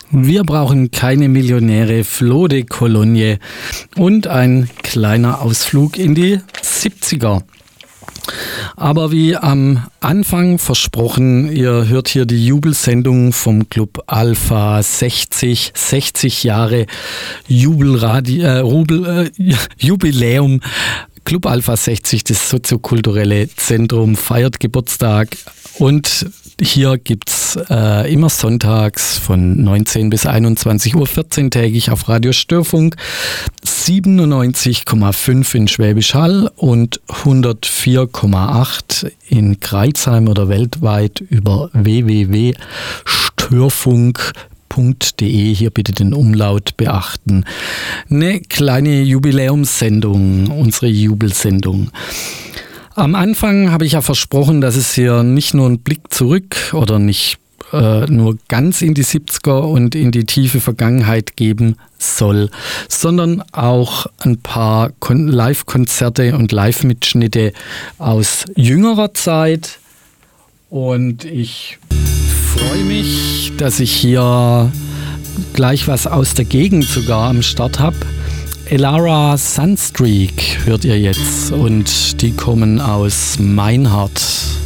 Wir brauchen keine Millionäre, Flo de Cologne und ein kleiner Ausflug in die 70er. Aber wie am Anfang versprochen, ihr hört hier die Jubelsendung vom Club Alpha 60 Jahre Jubiläum. Club Alpha 60, das soziokulturelle Zentrum, feiert Geburtstag und hier gibt's immer sonntags von 19 bis 21 Uhr 14-tägig auf Radio Störfunk 97,5 in Schwäbisch Hall und 104,8 in Crailsheim oder weltweit über www.störfunk.de. Hier bitte den Umlaut beachten. Eine kleine Jubiläumssendung, unsere Jubelsendung. Am Anfang habe ich ja versprochen, dass es hier nicht nur einen Blick zurück oder nicht nur ganz in die 70er und in die tiefe Vergangenheit geben soll, sondern auch ein paar Live-Konzerte und Live-Mitschnitte aus jüngerer Zeit. Und ich freue mich, dass ich hier gleich was aus der Gegend sogar am Start habe. Elara Sunstreak hört ihr jetzt und die kommen aus Meinhard.